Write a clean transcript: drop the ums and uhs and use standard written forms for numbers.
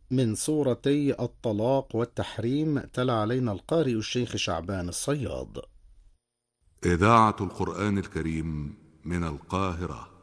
من سورتي الطلاق والتحريم. تلا علينا القارئ الشيخ شعبان الصياد. إذاعة القرآن الكريم من القاهرة.